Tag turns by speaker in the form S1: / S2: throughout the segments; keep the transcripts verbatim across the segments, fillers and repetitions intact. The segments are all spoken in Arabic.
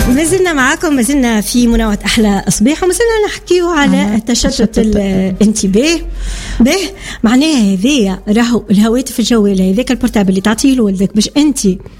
S1: ما زلنا معاكم، ما زلنا في مناوة أحلى أصبيح، وما زلنا نحكيه على تشتت الانتباه. به معناها هذايا راهو الهواتف الجوالة هذاك البورتابل اللي تعطيه لولدك باش أنت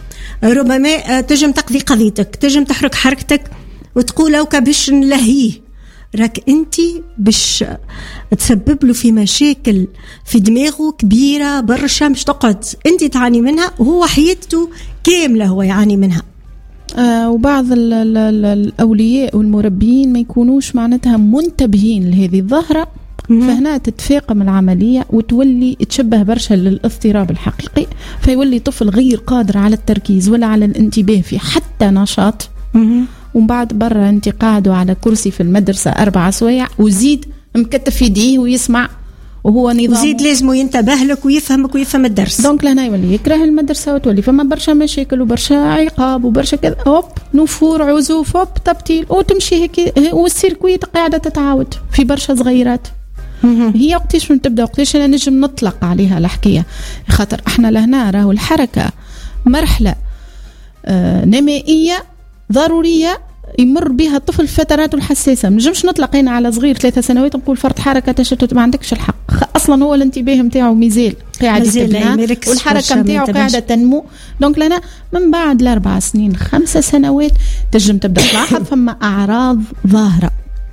S1: ربما تجم تقضي قضيتك، تجم تحرك حركتك وتقول أوكا باش نلهيه، راك أنت باش تسبب له في مشاكل في دماغه كبيرة برشا، مش تقعد أنت تعاني منها وهو حياته كاملة هو يعاني منها.
S2: آه وبعض ال ال ال الأولياء والمربيين ما يكونوش معناتها منتبهين لهذه الظاهرة، فهنا تتفاقم العملية وتولي تشبه برشا للاضطراب الحقيقي، فيولي طفل غير قادر على التركيز ولا على الانتباه في حتى نشاط. ومن بعد برا انت قاعدوا على كرسي في المدرسة أربع سوايع وزيد مكتف يديه ويسمع، وهو نظام
S1: وزيد لازم ينتبه لك ويفهمك ويفهم الدرس.
S2: دونك لهنا يولي يكره المدرسة وتولي فما برشا مشاكل وبرشا عقاب وبرشا كذا، هوب نفور عزوف هوب تبتيل وتمشي هيك، والسيركويت قاعدة تتعاود في برشا صغيرات. هي وقتاش من تبدأ وقتاش أنا نجم نطلق عليها الحكاية، خاطر احنا لهنا راهو الحركة مرحلة آه نمائية ضرورية يمر بها الطفل فتراته الحساسة. منجمش نطلق هنا على صغير ثلاثة سنوات نقول فرط حركة تشتت، ما عندكش الحق أصلا، هو الانتباه متاعه ميزال قاعد يتبنى والحركة متاعه قاعدة تنمو. دونك لنا من بعد الأربع سنين خمسة سنوات تجم تبدأ تلاحظ فما أعراض ظاهرة.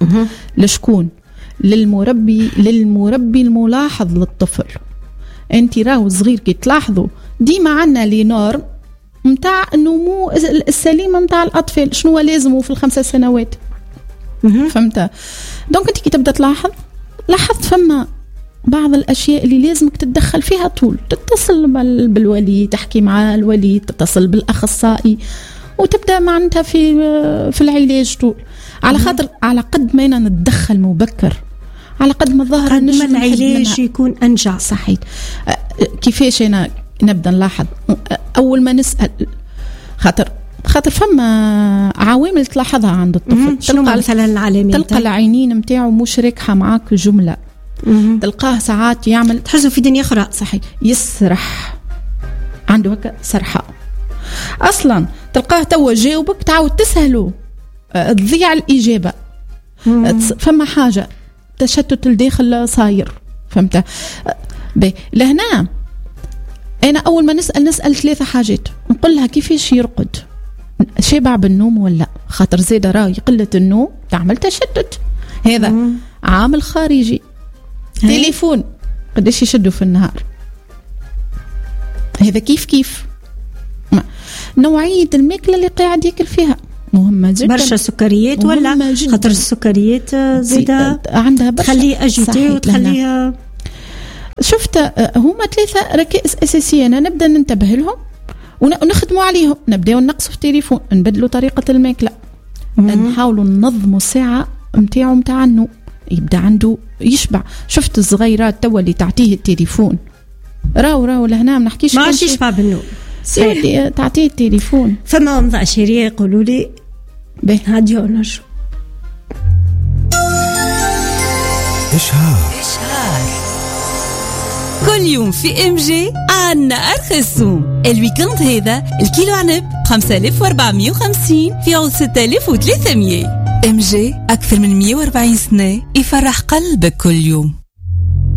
S2: لشكون؟ للمربي للمربي الملاحظ للطفل. انت راهو صغير كي تلاحظوا ديما عنا لي نورم متاع النمو السليم متاع الأطفال، شنو لازمه في الخمسة سنوات. فهمت؟ دونك انت كي تبدأ تلاحظ لاحظت فما بعض الأشياء اللي لازمك تتدخل فيها طول، تتصل بالولي، تحكي مع الولي، تتصل بالأخصائي، وتبدأ معناتها في في العلاج طول، على خاطر على قد ما نتدخل مبكر على قد ما الظاهرة
S1: قد ما العلاج يكون أنجع.
S2: صحيح. كيفاش أنا نبدأ نلاحظ؟ أول ما نسأل، خاطر خاطر فما عوامل تلاحظها عند الطفل.
S1: تلقى مثلا العلامات،
S2: تلقى العينين متاعه مش راكحة معاك جملة، تلقاه ساعات يعمل
S1: تحسه في دنيا أخرى.
S2: صحيح. يسرح، عنده هكا سرحة أصلا، تلقاه توا جاوبك تعاود تسهله تضيع الإجابة. فما حاجة تشتت الداخل صاير. فهمت؟ لهنا أنا أول ما نسأل نسأل ثلاثة حاجات، نقول لها كيفاش يرقد، شبع بالنوم ولا، خاطر زيادة راهي قلة النوم تعمل تشتت، هذا مم. عامل خارجي. تليفون قديش يشدوا في النهار، هذا كيف كيف. نوعية الماكلة اللي قاعد ياكل فيها مهمة جدا.
S1: برشا سكريات ولا، خاطر السكريات زيادة عندها تخليه أجيتي وتخليها.
S2: شفت هما ثلاثة ركائز أساسية أنا نبدأ ننتبه لهم ونخدموا عليهم. نبدأ نقصوا في التليفون، نبدلوا طريقة الماكلة، نحاولوا ننظموا الساعة متاعه متاع النوم، يبدأ عنده يشبع. شفت الصغيرات توا اللي تعطيه التليفون، راو راو لهنا ما نحكيش
S1: ما عادش يشبع بالنوم،
S2: صحيح. تعطيه التليفون.
S1: فما وضع شريعي يقولوا لي به هاديو نشو
S3: إشهار.
S4: كل يوم في ام جي عنا ارخص سوم. الويكند هذا الكيلو عنب خمسة آلاف وأربعمية وخمسين في عوض ستة آلاف وثلاثمية. ام جي اكثر من مية وأربعين سنة يفرح قلبك كل يوم.